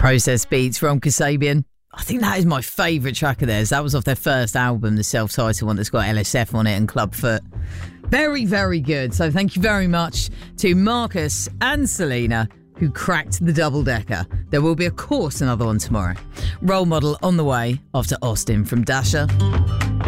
Process Beats from Kasabian. I think that is my favourite track of theirs. That was off their first album, the self-titled one that's got LSF on it and Clubfoot. Very, very good. So thank you very much to Marcus and Selena, who cracked the double-decker. There will be, of course, another one tomorrow. Role Model on the way after Austin from Dasher.